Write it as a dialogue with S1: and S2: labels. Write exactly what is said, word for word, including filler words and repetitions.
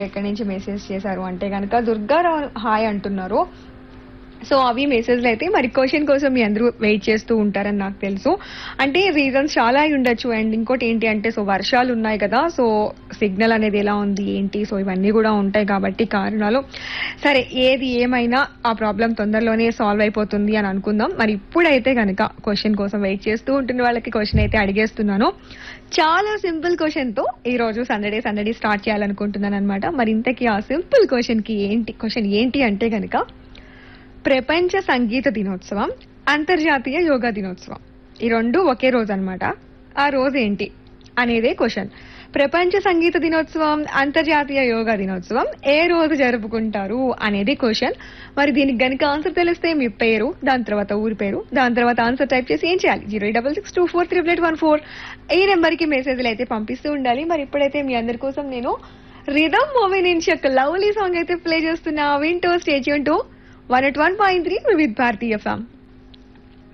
S1: ఎక్కడి నుంచి మెసేజ్ చేశారు అంటే గనక దుర్గారావు హాయ్ అంటున్నారు. సో అవి మెసేజ్లు అయితే మరి క్వశ్చన్ కోసం మీ అందరూ వెయిట్ చేస్తూ ఉంటారని నాకు తెలుసు. అంటే రీజన్స్ చాలా అయి ఉండొచ్చు. అండ్ ఇంకోటి ఏంటి అంటే సో వర్షాలు ఉన్నాయి కదా, సో సిగ్నల్ అనేది ఎలా ఉంది ఏంటి, సో ఇవన్నీ కూడా ఉంటాయి కాబట్టి కారణాలు. సరే ఏది ఏమైనా ఆ ప్రాబ్లం తొందరలోనే సాల్వ్ అయిపోతుంది అని అనుకుందాం. మరి ఇప్పుడైతే కనుక క్వశ్చన్ కోసం వెయిట్ చేస్తూ ఉంటున్న వాళ్ళకి క్వశ్చన్ అయితే అడిగేస్తున్నాను. చాలా సింపుల్ క్వశ్చన్ తో ఈ రోజు సందడే సందడి స్టార్ట్ చేయాలనుకుంటున్నాను అనమాట. మరి ఇంతకీ ఆ సింపుల్ క్వశ్చన్ కి ఏంటి క్వశ్చన్ ఏంటి అంటే గనక, ప్రపంచ సంగీత దినోత్సవం, అంతర్జాతీయ యోగా దినోత్సవం ఈ రెండు ఒకే రోజు అనమాట. ఆ రోజు ఏంటి అనేదే క్వశ్చన్. ప్రపంచ సంగీత దినోత్సవం, అంతర్జాతీయ యోగా దినోత్సవం ఏ రోజు జరుపుకుంటారు అనేది క్వశ్చన్. మరి దీనికి గనుక ఆన్సర్ తెలిస్తే మీ పేరు, దాని తర్వాత ఊరి పేరు, దాని తర్వాత ఆన్సర్ టైప్ చేసి ఏం చేయాలి, zero double six two four triple eight one four ఈ నెంబర్ కి మెసేజ్లు అయితే పంపిస్తూ ఉండాలి. మరి ఇప్పుడైతే మీ అందరి కోసం నేను రిథమ్ మూవీ నుంచి ఒక లవ్లీ సాంగ్ అయితే ప్లే చేస్తున్నా. వింటూ stay tune to one at one point three with Bharatiya FM.